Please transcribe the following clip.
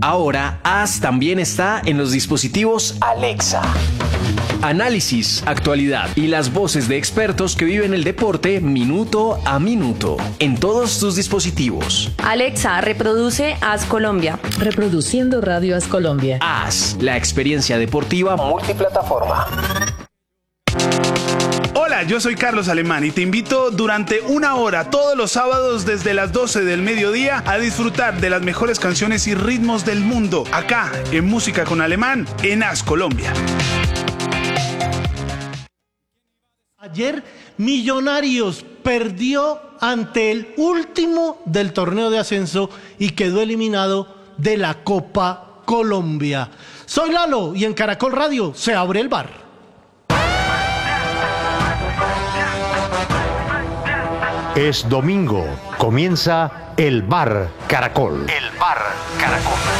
Ahora, As también está en los dispositivos Alexa. Análisis, actualidad y las voces de expertos que viven el deporte minuto a minuto en todos tus dispositivos. Alexa, reproduce As Colombia. Reproduciendo Radio As Colombia. As, la experiencia deportiva multiplataforma. Hola, yo soy Carlos Alemán y te invito durante una hora todos los sábados desde las 12 del mediodía a disfrutar de las mejores canciones y ritmos del mundo, acá en Música con Alemán, en As Colombia. Ayer Millonarios perdió ante el último del torneo de ascenso y quedó eliminado de la Copa Colombia. Soy Lalo y en Caracol Radio se abre el bar. Es domingo, comienza el Bar Caracol. El Bar Caracol.